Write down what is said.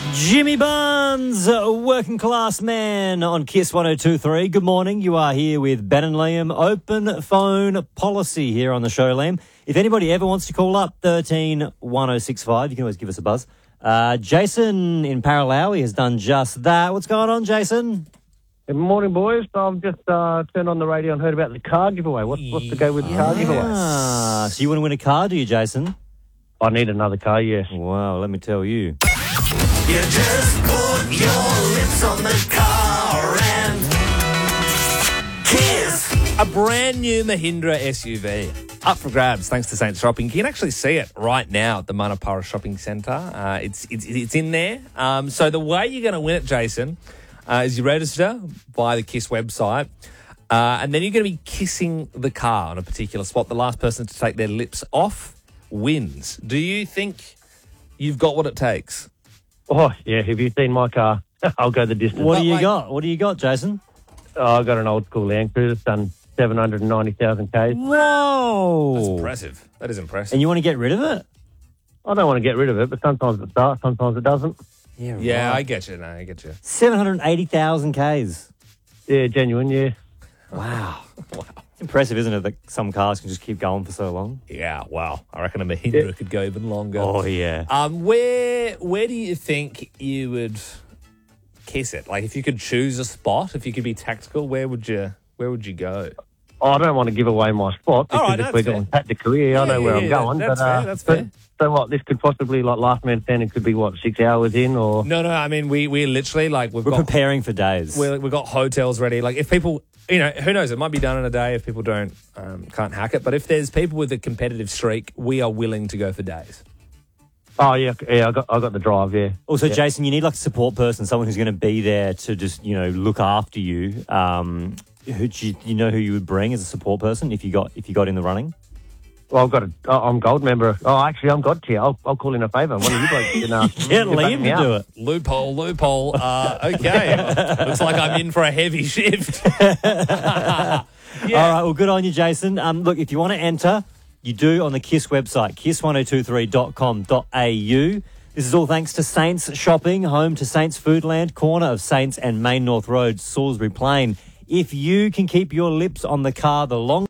Jimmy Barnes, working class man on KISS 102.3. Good morning. You are here with Ben and Liam. Open phone policy here on the show, Liam. If anybody ever wants to call up 13 1065, you can always give us a buzz. Jason in Paralawi has done just that. What's going on, Jason? Good morning, boys. I've just turned on the radio and heard about the car giveaway. What's to go with the car giveaway? So you want to win a car, do you, Jason? I need another car, yes. Wow, let me tell you. You just put your lips on the car and kiss. A brand new Mahindra SUV up for grabs thanks to Saints Shopping. You can actually see it right now at the Manapara Shopping Centre. It's in there. So the way you're going to win it, Jason, is you register via the KISS website, and then you're going to be kissing the car on a particular spot. The last person to take their lips off wins. Do you think you've got what it takes? Oh, yeah, have you seen my car? I'll go the distance. What do you got? What do you got, Jason? Oh, I've got an old school Land Cruiser. It's done 790,000 Ks. Whoa! That's impressive. That is impressive. And you want to get rid of it? I don't want to get rid of it, but sometimes it starts, sometimes it doesn't. Yeah, I get you. No, I get you. 780,000 Ks. Yeah, genuine, yeah. Wow. It's impressive, isn't it, that some cars can just keep going for so long? Yeah, wow. I reckon a Mahindra could go even longer. Oh, yeah. Where do you think you would kiss it? Like, if you could choose a spot, if you could be tactical, where would you go? I don't want to give away my spot because right, if that's we're fair. going tactical here, I know where I'm going. That's fair, that's fair. So what, this could possibly, like last man standing could be, 6 hours in or... No, I mean, we're literally, like, we're preparing for days. We've got hotels ready. Like, if people, who knows, it might be done in a day if people can't hack it. But if there's people with a competitive streak, we are willing to go for days. Oh, yeah, I got the drive, yeah. Also, yeah. Jason, you need like a support person, someone who's going to be there to just, look after you. Who you you would bring as a support person if you got in the running? Well, I'm gold member. Oh, actually, I'm god tier. I'll call in a favour. One of you blokes can get Liam to do it. Loophole. Okay. Looks like I'm in for a heavy shift. Yeah. All right, well, good on you, Jason. Look, if you want to enter, you do on the KISS website, kiss1023.com.au. This is all thanks to Saints Shopping, home to Saints Foodland, corner of Saints and Main North Road, Salisbury Plain. If you can keep your lips on the car the long